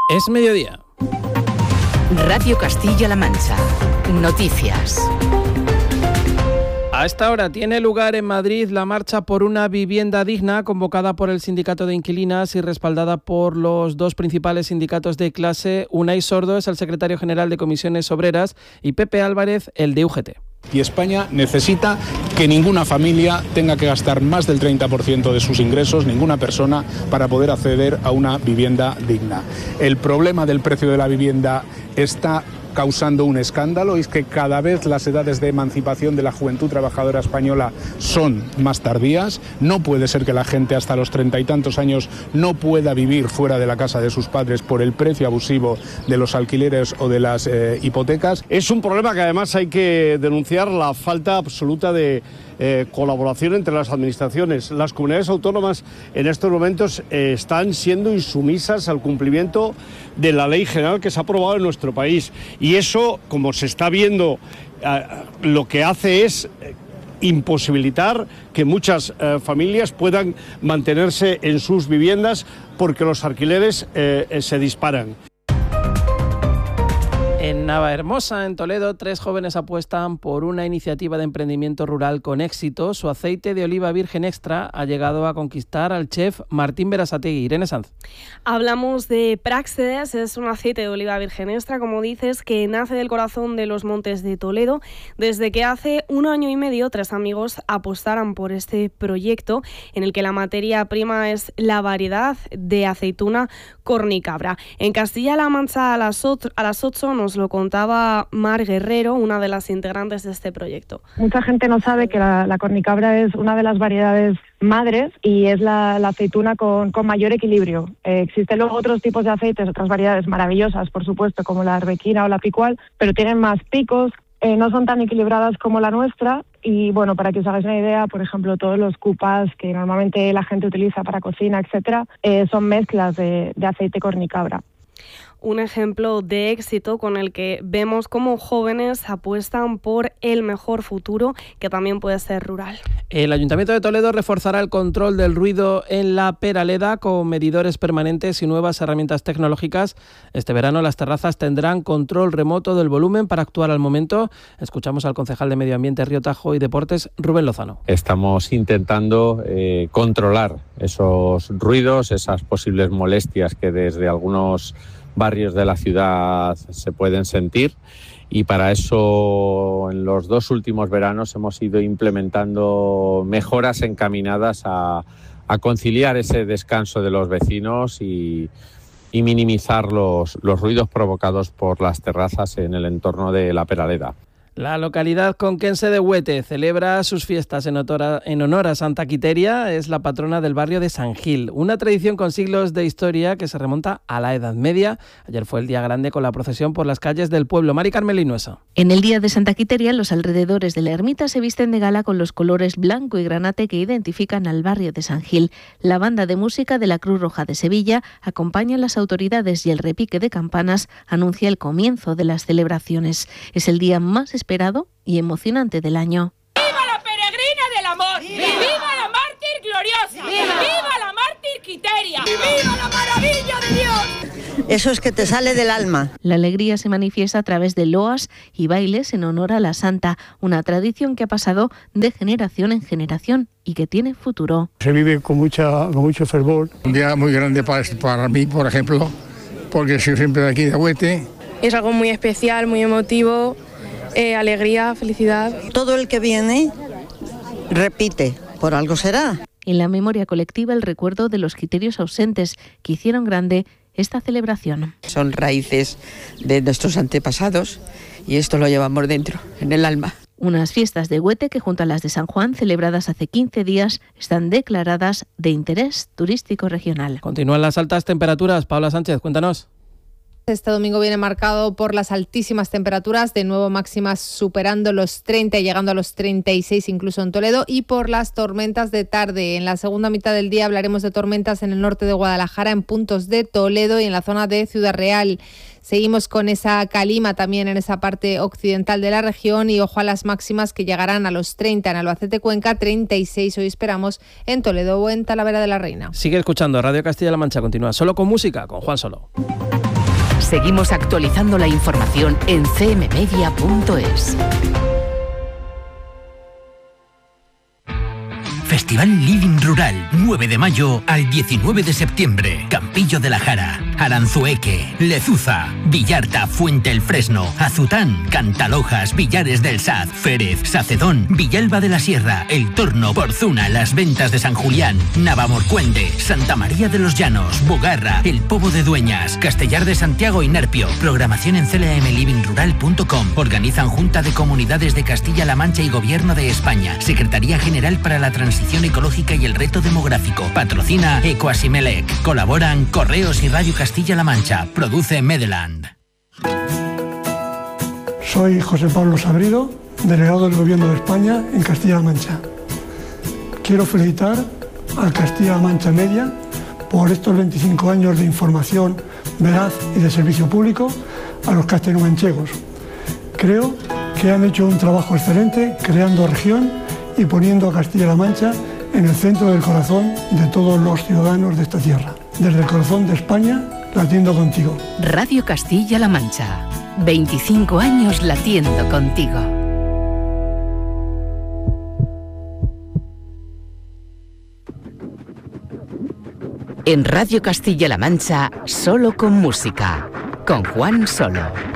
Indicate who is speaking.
Speaker 1: Es mediodía.
Speaker 2: Radio Castilla-La Mancha. Noticias.
Speaker 1: A esta hora tiene lugar en Madrid la marcha por una vivienda digna convocada por el Sindicato de Inquilinas y respaldada por los dos principales sindicatos de clase. Unai Sordo es el secretario general de Comisiones Obreras y Pepe Álvarez, el de UGT.
Speaker 3: Y España necesita que ninguna familia tenga que gastar más del 30% de sus ingresos, ninguna persona, para poder acceder a una vivienda digna. El problema del precio de la vivienda está causando un escándalo, y es que cada vez las edades de emancipación de la juventud trabajadora española son más tardías. No puede ser que la gente hasta los 30 y tantos años no pueda vivir fuera de la casa de sus padres por el precio abusivo de los alquileres o de las hipotecas.
Speaker 4: Es un problema que además hay que denunciar, la falta absoluta de colaboración entre las administraciones. Las comunidades autónomas en estos momentos están siendo insumisas al cumplimiento de la ley general que se ha aprobado en nuestro país, y eso, como se está viendo, lo que hace es imposibilitar que muchas familias puedan mantenerse en sus viviendas porque los alquileres se disparan.
Speaker 1: En Navahermosa, en Toledo, 3 jóvenes apuestan por una iniciativa de emprendimiento rural con éxito. Su aceite de oliva virgen extra ha llegado a conquistar al chef Martín Berasategui. Irene Sanz.
Speaker 5: Hablamos de Praxedes, es un aceite de oliva virgen extra, como dices, que nace del corazón de los montes de Toledo. Desde que hace 1 año y medio 3 amigos apostaran por este proyecto, en el que la materia prima es la variedad de aceituna cornicabra. En Castilla-La Mancha a las 8 nos lo contaba Mar Guerrero, una de las integrantes de este proyecto.
Speaker 6: Mucha gente no sabe que la cornicabra es una de las variedades madres y es la aceituna con mayor equilibrio. Existen luego otros tipos de aceites, otras variedades maravillosas, por supuesto, como la arbequina o la picual, pero tienen más picos, no son tan equilibradas como la nuestra. Y bueno, para que os hagáis una idea, por ejemplo, todos los cupas que normalmente la gente utiliza para cocina, etcétera, son mezclas de aceite cornicabra.
Speaker 5: Un ejemplo de éxito con el que vemos cómo jóvenes apuestan por el mejor futuro, que también puede ser rural.
Speaker 1: El Ayuntamiento de Toledo reforzará el control del ruido en la Peraleda con medidores permanentes y nuevas herramientas tecnológicas. Este verano las terrazas tendrán control remoto del volumen para actuar al momento. Escuchamos al concejal de Medio Ambiente, Río Tajo y Deportes, Rubén Lozano.
Speaker 7: Estamos intentando controlar esos ruidos, esas posibles molestias que desde algunos barrios de la ciudad se pueden sentir, y para eso en los 2 últimos veranos hemos ido implementando mejoras encaminadas a conciliar ese descanso de los vecinos y minimizar los ruidos provocados por las terrazas en el entorno de la Peraleda.
Speaker 1: La localidad conquense de Huete celebra sus fiestas en honor a Santa Quiteria. Es la patrona del barrio de San Gil, una tradición con siglos de historia que se remonta a la Edad Media. Ayer fue el día grande con la procesión por las calles del pueblo. Mari Carmen Linuesa.
Speaker 8: En el día de Santa Quiteria, los alrededores de la ermita se visten de gala con los colores blanco y granate que identifican al barrio de San Gil. La banda de música de la Cruz Roja de Sevilla acompaña a las autoridades y el repique de campanas anuncia el comienzo de las celebraciones. Es el día más esperado y emocionante del año.
Speaker 9: ¡Viva la peregrina del amor! ¡Viva la mártir gloriosa! ¡Viva la mártir Quiteria! ¡Viva la maravilla de Dios!
Speaker 10: Eso es que te sale del alma.
Speaker 8: La alegría se manifiesta a través de loas y bailes en honor a la santa, una tradición que ha pasado de generación en generación y que tiene futuro.
Speaker 11: Se vive con mucho fervor.
Speaker 12: Un día muy grande para mí, por ejemplo, porque soy siempre de aquí de Huete.
Speaker 13: Es algo muy especial, muy emotivo. Alegría, felicidad.
Speaker 10: Todo el que viene repite, por algo será.
Speaker 8: En la memoria colectiva, el recuerdo de los criterios ausentes que hicieron grande esta celebración.
Speaker 14: Son raíces de nuestros antepasados y esto lo llevamos dentro, en el alma.
Speaker 8: Unas fiestas de Huete que, junto a las de San Juan, celebradas hace 15 días, están declaradas de interés turístico regional.
Speaker 1: Continúan las altas temperaturas. Paula Sánchez, cuéntanos.
Speaker 15: Este domingo viene marcado por las altísimas temperaturas, de nuevo máximas superando los 30 y llegando a los 36 incluso en Toledo, y por las tormentas de tarde. En la segunda mitad del día hablaremos de tormentas en el norte de Guadalajara, en puntos de Toledo y en la zona de Ciudad Real. Seguimos con esa calima también en esa parte occidental de la región y ojo a las máximas que llegarán a los 30 en Albacete, Cuenca, 36 hoy esperamos en Toledo o en Talavera de la Reina.
Speaker 1: Sigue escuchando Radio Castilla-La Mancha, continúa solo con música, con Juan Solo.
Speaker 2: Seguimos actualizando la información en cmmedia.es.
Speaker 16: Festival Living Rural, 9 de mayo al 19 de septiembre. Campillo de la Jara, Aranzueque, Lezuza, Villarta, Fuente el Fresno, Azután, Cantalojas, Villares del Saz, Férez, Sacedón, Villalba de la Sierra, El Torno, Porzuna, Las Ventas de San Julián, Navamorcuende, Santa María de los Llanos, Bogarra, El Pobo de Dueñas, Castellar de Santiago y Nerpio. Programación en clamlivingrural.com. Organizan Junta de Comunidades de Castilla-La Mancha y Gobierno de España. Secretaría General para la Transición Ecológica y el Reto Demográfico. Patrocina Ecoasimelec. Colaboran Correos y Radio Castilla-La Mancha. Produce Medeland.
Speaker 11: Soy José Pablo Sabrido, delegado del Gobierno de España en Castilla-La Mancha. Quiero felicitar a Castilla-La Mancha Media por estos 25 años de información veraz y de servicio público a los castellanomanchegos. Creo que han hecho un trabajo excelente creando región y poniendo a Castilla-La Mancha en el centro del corazón de todos los ciudadanos de esta tierra. Desde el corazón de España, latiendo contigo.
Speaker 2: Radio Castilla-La Mancha. 25 años latiendo contigo. En Radio Castilla-La Mancha, solo con música. Con Juan Solo.